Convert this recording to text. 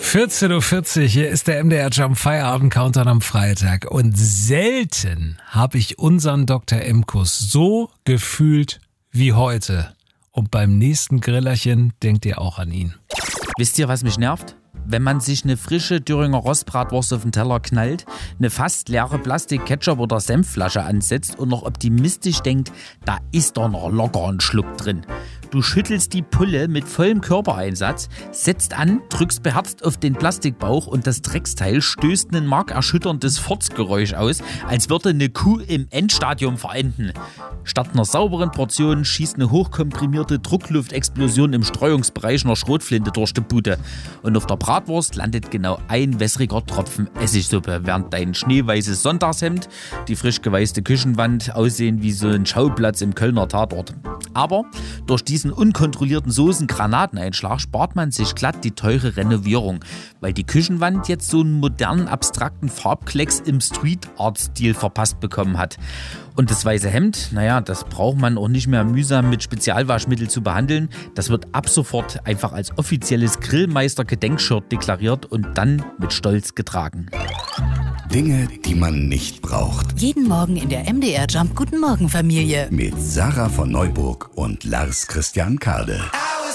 14.40 Uhr, hier ist der MDR Jump Feierabend Countdown am Freitag. Und selten habe ich unseren Dr. Imkus so gefühlt wie heute. Und beim nächsten Grillerchen denkt ihr auch an ihn. Wisst ihr, was mich nervt? Wenn man sich eine frische Thüringer Rostbratwurst auf den Teller knallt, eine fast leere Plastik-Ketchup- oder Senfflasche ansetzt und noch optimistisch denkt, da ist doch noch locker ein Schluck drin. Du schüttelst die Pulle mit vollem Körpereinsatz, setzt an, drückst beherzt auf den Plastikbauch und das Drecksteil stößt ein markerschütterndes Furzgeräusch aus, als würde eine Kuh im Endstadium verenden. Statt einer sauberen Portion schießt eine hochkomprimierte Druckluftexplosion im Streuungsbereich einer Schrotflinte durch die Bude. Und auf der Bratwurst landet genau ein wässriger Tropfen Essigsuppe, während dein schneeweißes Sonntagshemd, die frisch geweißte Küchenwand aussehen wie so ein Schauplatz im Kölner Tatort. Aber durch diesen unkontrollierten Soßen-Granateneinschlag spart man sich glatt die teure Renovierung, weil die Küchenwand jetzt so einen modernen, abstrakten Farbklecks im Street-Art-Stil verpasst bekommen hat. Und das weiße Hemd, naja, das braucht man auch nicht mehr mühsam mit Spezialwaschmittel zu behandeln. Das wird ab sofort einfach als offizielles Grillmeister-Gedenkshirt deklariert und dann mit Stolz getragen. Dinge, die man nicht braucht. Jeden Morgen in der MDR Jump Guten Morgen Familie. Mit Sarah von Neuburg und Lars Christian Kade.